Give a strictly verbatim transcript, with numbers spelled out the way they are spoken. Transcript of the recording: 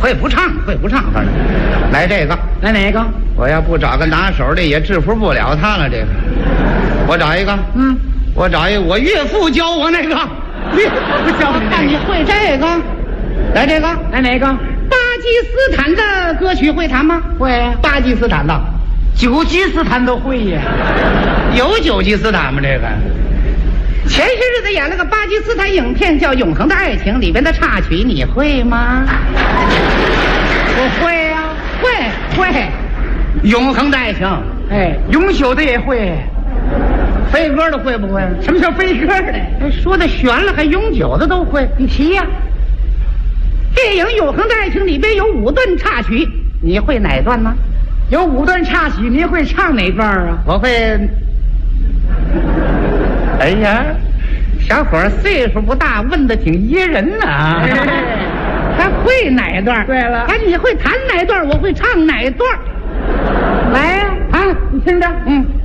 会不唱，会不唱，反正来这个， 来哪个？ 我要不找个拿手的，也制服不了他了。这个，我找一个， 嗯， 我找一个，我岳父教我那个，岳父教你那个。看你会这个，来这个， 来哪个？ 巴基斯坦的歌曲会弹吗？ 会。 巴基斯坦的， 九吉斯坦都会呀。 有九吉斯坦吗？这个。前些日子演了个巴基斯坦影片叫《永恒的爱情》，里边的插曲你会吗？ 我会呀、啊， 会会。永恒的爱情， 哎，永久的也会。 飞歌的会不会？ 什么叫飞歌的？ 哎，说的悬了，还永久的都会。 你提呀、啊。 电影《永恒的爱情》里边有五段插曲，你会哪段呢？ 有五段插曲，你会唱哪段啊？ 我会。哎呀，小伙岁数不大，问的挺噎人呢啊！他会哪段？ 对了， 哎，你会弹哪段？我会唱哪段？ 来呀、啊！ 啊， 你听着， 嗯。